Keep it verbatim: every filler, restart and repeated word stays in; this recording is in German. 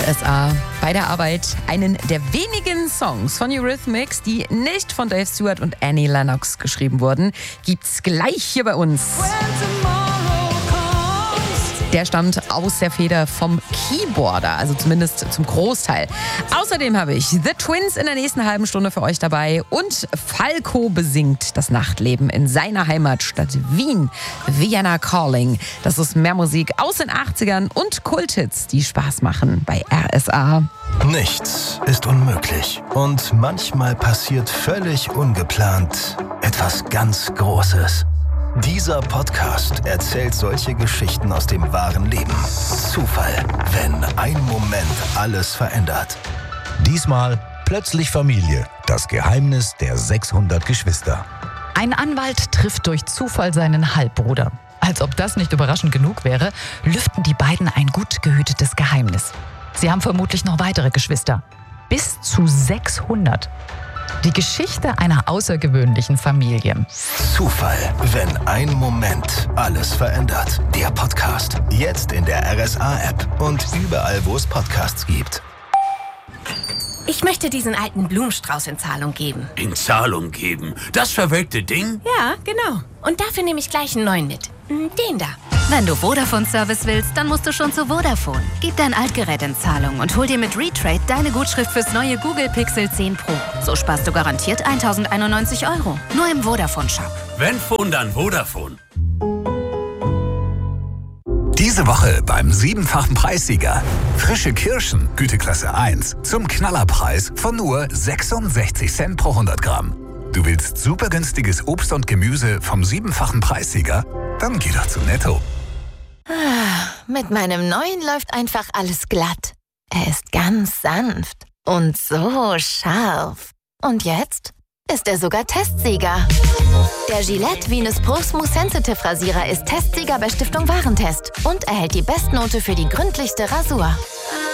S A. Bei der Arbeit einen der wenigen Songs von Eurythmics, die nicht von Dave Stewart und Annie Lennox geschrieben wurden, gibt's gleich hier bei uns. Der stammt aus der Feder vom Keyboarder, also zumindest zum Großteil. Außerdem habe ich The Twins in der nächsten halben Stunde für euch dabei und Falco besingt das Nachtleben in seiner Heimatstadt Wien. Vienna Calling. Das ist mehr Musik aus den achtzigern und Kulthits, die Spaß machen bei R S A. Nichts ist unmöglich und manchmal passiert völlig ungeplant etwas ganz Großes. Dieser Podcast erzählt solche Geschichten aus dem wahren Leben. Zufall, wenn ein Moment alles verändert. Diesmal plötzlich Familie. Das Geheimnis der sechshundert Geschwister. Ein Anwalt trifft durch Zufall seinen Halbbruder. Als ob das nicht überraschend genug wäre, lüften die beiden ein gut gehütetes Geheimnis. Sie haben vermutlich noch weitere Geschwister. Bis zu sechshundert. Die Geschichte einer außergewöhnlichen Familie. Zufall, wenn ein Moment alles verändert. Der Podcast. Jetzt in der R S A-App und überall, wo es Podcasts gibt. Ich möchte diesen alten Blumenstrauß in Zahlung geben. In Zahlung geben? Das verwelkte Ding? Ja, genau. Und dafür nehme ich gleich einen neuen mit. Den da. Wenn du Vodafone-Service willst, dann musst du schon zu Vodafone. Gib dein Altgerät in Zahlung und hol dir mit Retrade deine Gutschrift fürs neue Google Pixel zehn Pro. So sparst du garantiert tausendeinundneunzig Euro. Nur im Vodafone-Shop. Wenn Phone, dann Vodafone. Diese Woche beim siebenfachen Preissieger. Frische Kirschen, Güteklasse eins, zum Knallerpreis von nur sechsundsechzig Cent pro hundert Gramm. Du willst super günstiges Obst und Gemüse vom siebenfachen Preissieger? Dann geh doch zu Netto. Mit meinem neuen läuft einfach alles glatt. Er ist ganz sanft und so scharf. Und jetzt ist er sogar Testsieger. Der Gillette Venus Pro Smooth Sensitive Rasierer ist Testsieger bei Stiftung Warentest und erhält die Bestnote für die gründlichste Rasur.